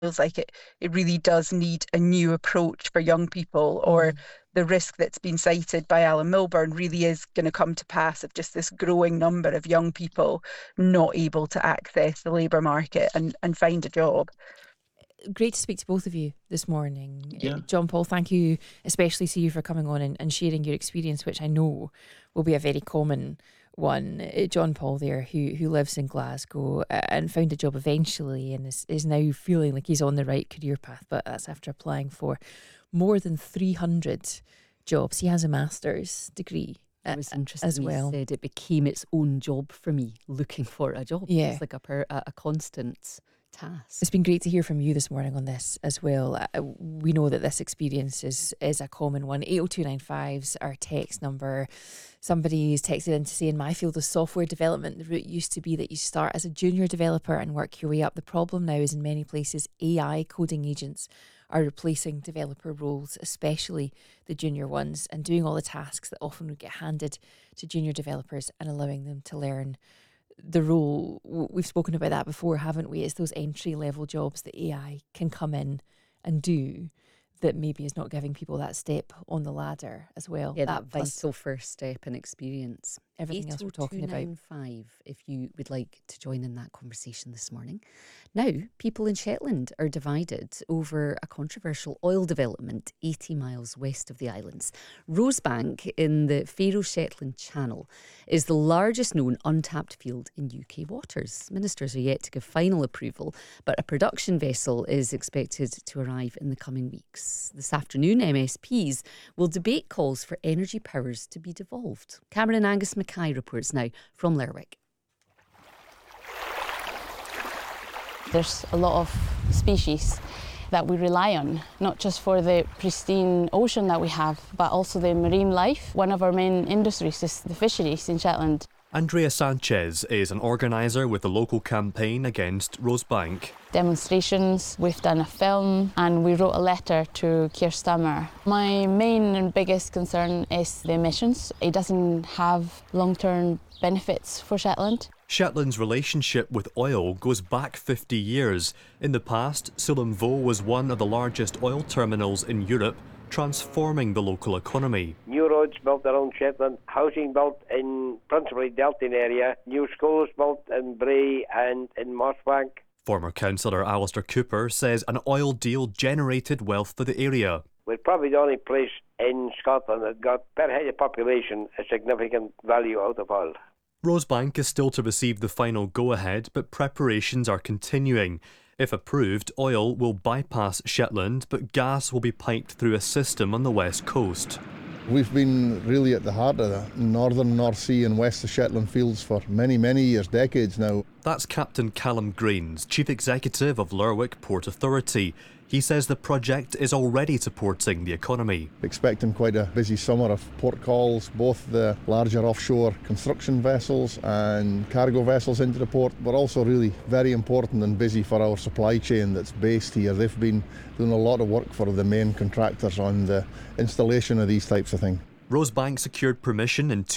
feels like it really does need a new approach for young people, or the risk that's been cited by Alan Milburn really is going to come to pass of just this growing number of young people not able to access the labour market and find a job. Great to speak to both of you this morning. Yeah. John Paul, thank you, especially to you for coming on and sharing your experience, which I know will be a very common one. John Paul there, who lives in Glasgow and found a job eventually and is now feeling like he's on the right career path, but that's after applying for more than 300 jobs. He has a master's degree. It was interesting as well. He said it became its own job for me, looking for a job. Yeah. It's like a constant task. It's been great to hear from you this morning on this as well. We know that this experience is a common one. 80295's our text number. Somebody's texted in to say, in my field of software development, the route used to be that you start as a junior developer and work your way up. The problem now is in many places AI coding agents are replacing developer roles, especially the junior ones, and doing all the tasks that often would get handed to junior developers and allowing them to learn the role. We've spoken about that before, haven't we? It's those entry level jobs that AI can come in and do that maybe is not giving people that step on the ladder as well. Yeah, that vital first step in experience. Everything else we're talking about. 80295 if you would like to join in that conversation this morning. Now, people in Shetland are divided over a controversial oil development 80 miles west of the islands. Rosebank in the Faroe Shetland Channel is the largest known untapped field in UK waters. Ministers are yet to give final approval, but a production vessel is expected to arrive in the coming weeks. This afternoon, MSPs will debate calls for energy powers to be devolved. Cameron Angus Mackay reports now from Lerwick. There's a lot of species that we rely on, not just for the pristine ocean that we have, but also the marine life. One of our main industries is the fisheries in Shetland. Andrea Sanchez is an organiser with the local campaign against Rosebank. Demonstrations, we've done a film, and we wrote a letter to Keir Starmer. My main and biggest concern is the emissions. It doesn't have long-term benefits for Shetland. Shetland's relationship with oil goes back 50 years. In the past, Sullom Voe was one of the largest oil terminals in Europe, transforming the local economy. New roads built around Shetland, housing built in principally Delton area, new schools built in Bray and in Mossbank. Former councillor Alistair Cooper says an oil deal generated wealth for the area. We're probably the only place in Scotland that got, per head of population, a significant value out of oil. Rosebank is still to receive the final go-ahead, but preparations are continuing. If approved, oil will bypass Shetland, but gas will be piped through a system on the west coast. We've been really at the heart of the northern North Sea and west of Shetland fields for many, many years, decades now. That's Captain Callum Greens, Chief Executive of Lerwick Port Authority. He says the project is already supporting the economy. Expecting quite a busy summer of port calls, both the larger offshore construction vessels and cargo vessels into the port, but also really very important and busy for our supply chain that's based here. They've been doing a lot of work for the main contractors on the installation of these types of things. Rosebank secured permission in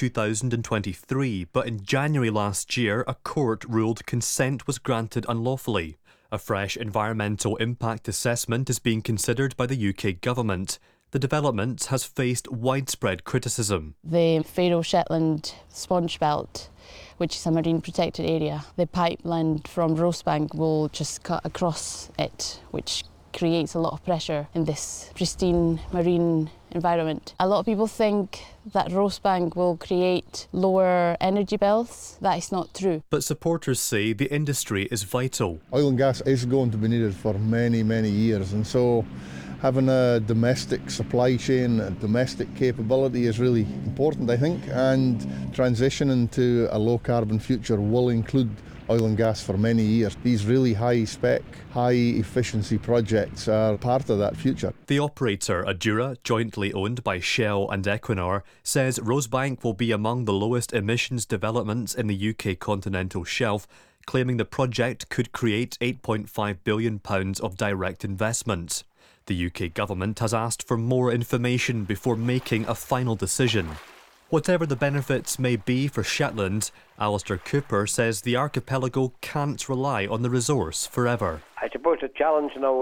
2023, but in January last year, a court ruled consent was granted unlawfully. A fresh environmental impact assessment is being considered by the UK government. The development has faced widespread criticism. The Faroe Shetland Sponge Belt, which is a marine protected area, the pipeline from Rosebank will just cut across it, which creates a lot of pressure in this pristine marine environment. A lot of people think that Rosebank will create lower energy bills. That is not true. But supporters say the industry is vital. Oil and gas is going to be needed for many, many years, and so having a domestic supply chain, a domestic capability is really important, I think, and transitioning to a low carbon future will include oil and gas for many years. These really high spec, high efficiency projects are part of that future. The operator, Adura, jointly owned by Shell and Equinor, says Rosebank will be among the lowest emissions developments in the UK continental shelf, claiming the project could create £8.5 billion of direct investment. The UK government has asked for more information before making a final decision. Whatever the benefits may be for Shetland, Alistair Cooper says the archipelago can't rely on the resource forever. I suppose the challenge now